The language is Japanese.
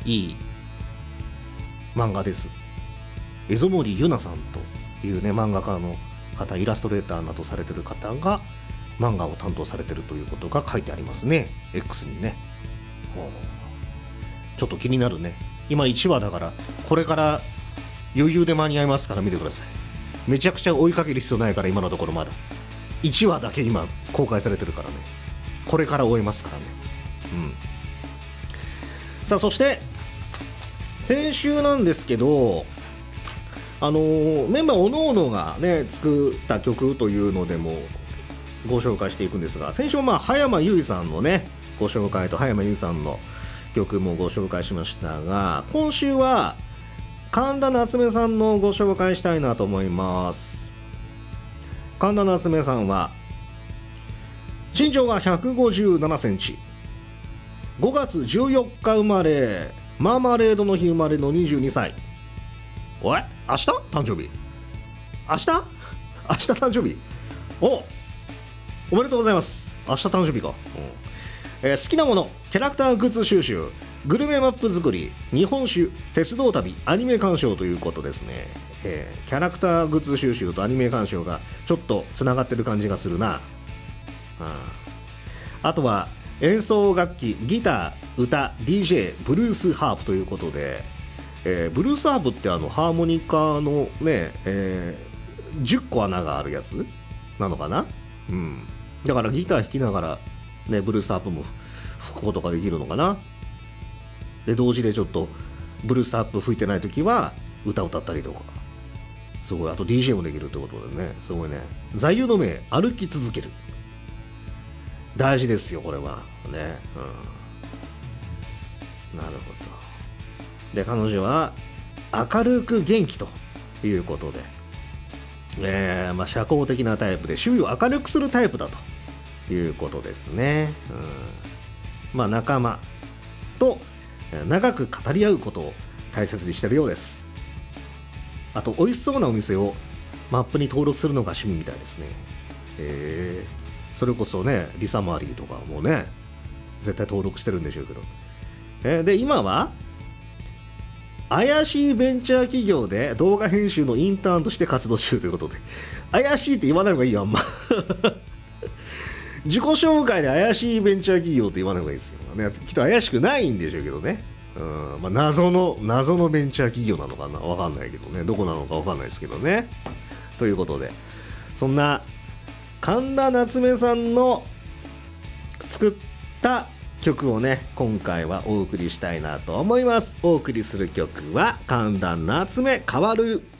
いい漫画です。蝦夷森ゆなさんというね漫画家の方、イラストレーターなどされてる方が漫画を担当されてるということが書いてありますね、 X にね。ちょっと気になるね。今1話だからこれから余裕で間に合いますから見てください。めちゃくちゃ追いかける必要ないから、今のところまだ1話だけ今公開されてるからね、これから追えますからね。さあそして先週なんですけど、メンバーおのおのがね作った曲というのでもご紹介していくんですが、先週は葉山由依さんのねご紹介と葉山由依さんの曲もご紹介しましたが、今週は神田夏目さんのご紹介したいなと思います。神田夏目さんは身長が157センチ、5月14日生まれ、マーマレードの日生まれの22歳。おい、明日誕生日、明日誕生日、おめでとうございます。明日誕生日か。好きなもの、キャラクターグッズ収集、グルメマップ作り、日本酒、鉄道旅、アニメ鑑賞ということですね。キャラクターグッズ収集とアニメ鑑賞がちょっとつながってる感じがするな。あとは演奏楽器、ギター、歌、DJ、ブルースハープということで、ブルースハープってハーモニカのね、10個穴があるやつなのかな。だからギター弾きながらねブルースハープも吹くことができるのかな。で同時でちょっとブルースハープ吹いてない時は歌を歌ったりとか、すごい。あと DJ もできるってことでね、すごいね。座右の銘、歩き続ける、大事ですよこれはね。なるほど。で彼女は明るく元気ということで、社交的なタイプで周囲を明るくするタイプだということですね。仲間と長く語り合うことを大切にしているようです。あと美味しそうなお店をマップに登録するのが趣味みたいですね。それこそねリサマリーとかもね絶対登録してるんでしょうけど、で今は怪しいベンチャー企業で動画編集のインターンとして活動中ということで、怪しいって言わない方がいいよあんま自己紹介で怪しいベンチャー企業って言わない方がいいですよ、ね、きっと怪しくないんでしょうけどね。謎のベンチャー企業なのかな、わかんないけどね、どこなのかわかんないですけどね。ということでそんな神田夏目さんの作った曲をね今回はお送りしたいなと思います。お送りする曲は神田夏目変わる。